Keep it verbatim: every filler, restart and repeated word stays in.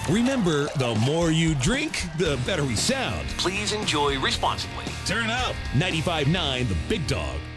Remember, the more you drink, the better we sound. Please enjoy responsibly. Turn up. ninety-five point nine The Big Dog.